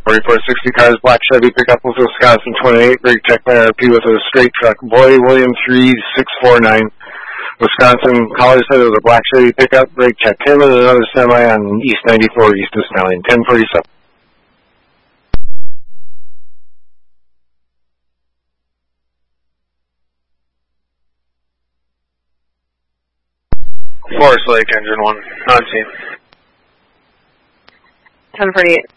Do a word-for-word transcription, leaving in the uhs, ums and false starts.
forty-four sixty cars, black Chevy pickup with Wisconsin twenty-eight, brake check by R P with a straight truck. Boy, William three six four nine, Wisconsin, caller said it was a black Chevy pickup, brake check him and another semi on East ninety-four, East of Snelling, ten forty-seven. Forest Lake, engine one, on scene. ten forty-eight.